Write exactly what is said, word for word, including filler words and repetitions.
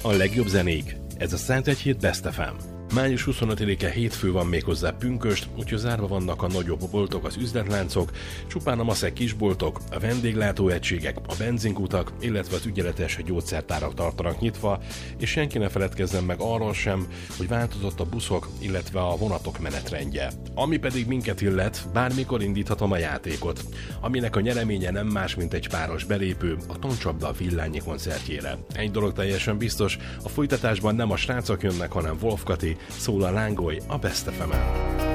A legjobb zenék. Ez a Szentegyhíd Best ef em. május huszonötödike hétfő van méghozzá pünkösd, úgyhogy zárva vannak a nagyobb boltok, az üzletláncok, csupán a maszek kisboltok, a vendéglátóegységek, a benzinkutak, illetve az ügyeletes gyógyszertárak tartanak nyitva, és senki ne feledkezzen meg arról sem, hogy változott a buszok, illetve a vonatok menetrendje. Ami pedig minket illet, bármikor indíthatom a játékot, aminek a nyereménye nem más, mint egy páros belépő a Toncsapda Villányi koncertjére. Egy dolog teljesen biztos, a folytatásban nem a srácok jönnek, hanem Wolf Kati, szól a lángolj a Best ef emen.